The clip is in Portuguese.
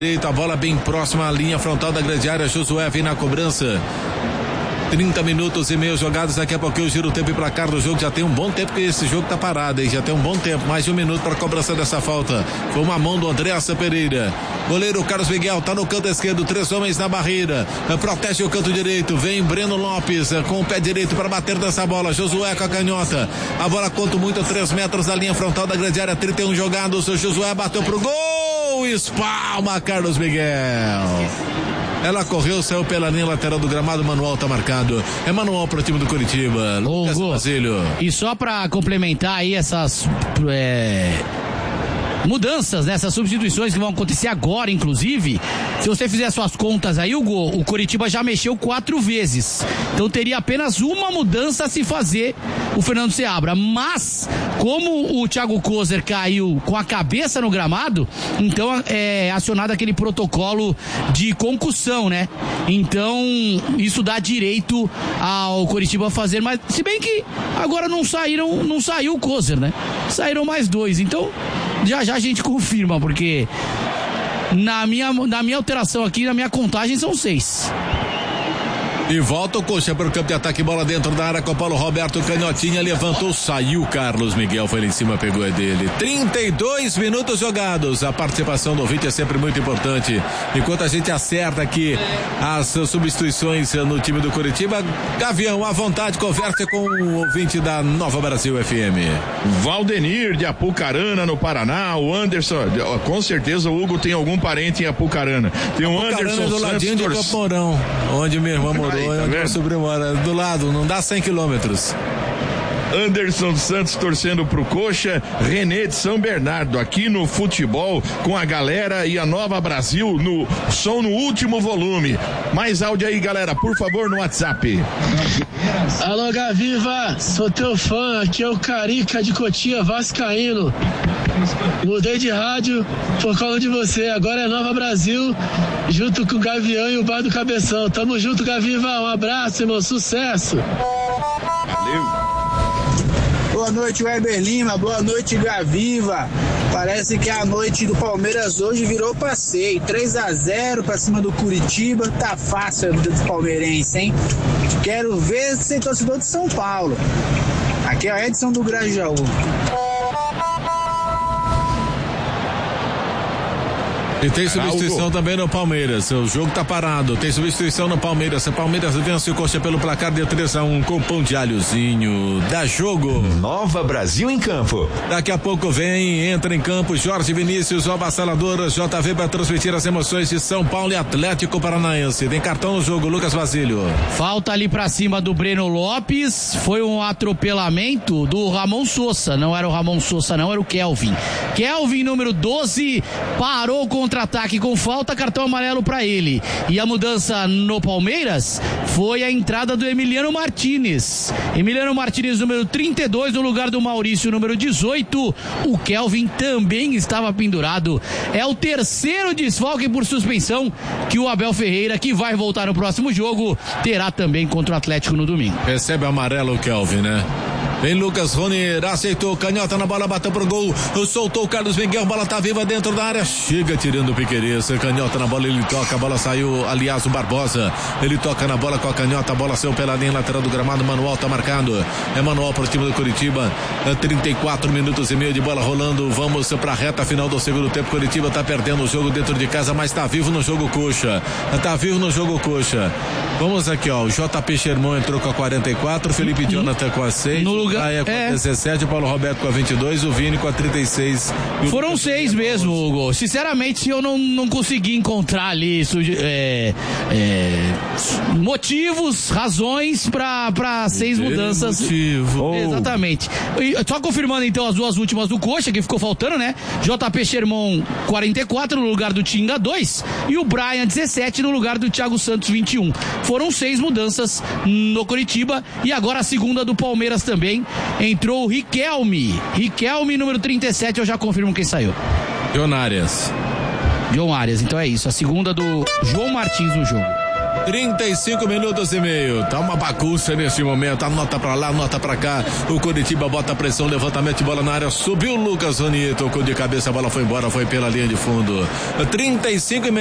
A bola bem próxima à linha frontal da grande área. Josué vem na cobrança. 30 minutos e meio jogados. Daqui a pouco eu giro o tempo e placar do jogo. Já tem um bom tempo que esse jogo tá parado, hein? Já tem um bom tempo. Mais de um minuto para a cobrança dessa falta. Foi uma mão do Andréassa Pereira. Goleiro Carlos Miguel tá no canto esquerdo. 3 homens na barreira. Protege o canto direito. Vem Breno Lopes com o pé direito para bater dessa bola. Josué com a canhota. A bola conta muito, 3 metros da linha frontal da grande área. 31 jogados. O Josué bateu pro gol. Espalma Carlos Miguel. Ela correu, saiu pela linha lateral do gramado. Manual tá marcado. É manual pro time do Curitiba. Lucas Basílio. E só pra complementar aí essas mudanças, né? Essas substituições que vão acontecer agora, inclusive, se você fizer suas contas aí, o Curitiba já mexeu 4 vezes, então teria apenas uma mudança a se fazer o Fernando Seabra, mas como o Thiago Kozer caiu com a cabeça no gramado, então é acionado aquele protocolo de concussão, né? Então isso dá direito ao Curitiba fazer, mas se bem que agora não saiu o Kozer, né? Saíram mais 2, então já a gente confirma, porque na minha alteração aqui, na minha contagem, são 6. E volta o Coxa para o campo de ataque, bola dentro da área com o Paulo Roberto, canhotinha, levantou, saiu, Carlos Miguel foi lá em cima, pegou a dele. 32 minutos jogados. A participação do ouvinte é sempre muito importante. Enquanto a gente acerta aqui as substituições no time do Curitiba, Gavião, à vontade, conversa com o ouvinte da Nova Brasil FM. Valdenir de Apucarana, no Paraná. O Anderson, com certeza o Hugo tem algum parente em Apucarana. Tem o Anderson do ladinho de Campo Mourão, onde minha irmã morou. Onde subiu mora, do lado, não dá 100 quilômetros. Anderson Santos torcendo pro Coxa. Renê de São Bernardo, aqui no futebol com a galera e a Nova Brasil no som no último volume. Mais áudio aí, galera, por favor, no WhatsApp. Alô, Gaviva, sou teu fã, aqui é o Carica de Cotia, vascaíno. Mudei de rádio por causa de você, agora é Nova Brasil, junto com o Gavião e o Bar do Cabeção. Tamo junto, Gaviva, um abraço, irmão, sucesso. Valeu. Boa noite, Weber Lima. Boa noite, Gaviva. Parece que a noite do Palmeiras hoje virou passeio. 3-0 pra cima do Curitiba. Tá fácil a vida dos palmeirenses, hein? Quero ver ser torcedor de São Paulo. Aqui é a Edson do Grajaú. E tem substituição também no Palmeiras. O jogo tá parado. Tem substituição no Palmeiras. O Palmeiras vence o Coxa pelo placar de 3-1 com pão de alhozinho. Dá jogo. Nova Brasil em campo. Daqui a pouco entra em campo Jorge Vinícius, o avassalador JV, para transmitir as emoções de São Paulo e Atlético Paranaense. Tem cartão no jogo, Lucas Basílio. Falta ali pra cima do Breno Lopes. Foi um atropelamento do Ramon Sousa. Não era o Ramon Sousa, não, era o Kelvin. Kelvin, número 12, parou com contra-ataque com falta, cartão amarelo para ele. E a mudança no Palmeiras foi a entrada do Emiliano Martínez. Emiliano Martínez, número 32, no lugar do Maurício, número 18. O Kelvin também estava pendurado. É o terceiro desfalque por suspensão que o Abel Ferreira, que vai voltar no próximo jogo, terá também contra o Atlético no domingo. Recebe amarelo o Kelvin, né? Vem Lucas Rony, aceitou, canhota na bola, bateu pro gol, soltou o Carlos Miguel, bola tá viva dentro da área, chega tirando o Piqueires, canhota na bola, ele toca, a bola saiu, aliás, o Barbosa, ele toca na bola com a canhota, a bola saiu pela linha lateral do gramado, manual tá marcado, é manual pro time do Curitiba, 34 minutos e meio de bola rolando, vamos pra reta final do segundo tempo, Curitiba tá perdendo o jogo dentro de casa, mas tá vivo no jogo Coxa, vamos aqui, ó, o JP Sherman entrou com a 44, Felipe Jonathan com a 6, no lugar, com a 17, Paulo Roberto com a 22, o Vini com a 36. Foram 6 mesmo, Hugo. Sinceramente, eu não consegui encontrar ali motivos, razões pra 6 mudanças. Exatamente. E, só confirmando então as duas últimas do Coxa, que ficou faltando, né? JP Sherman 44 no lugar do Tinga 2 e o Brian 17 no lugar do Thiago Santos 21. Foram 6 mudanças no Curitiba e agora a segunda do Palmeiras também. Entrou o Riquelme, número 37, eu já confirmo quem saiu. João Arias, então é isso, a segunda do João Martins no jogo. 35 minutos e meio. Tá uma bagunça nesse momento. Anota pra lá, anota pra cá. O Coritiba bota pressão, levantamento de bola na área. Subiu o Lucas Roni, tocou de cabeça, a bola foi embora, foi pela linha de fundo. 35 e meio.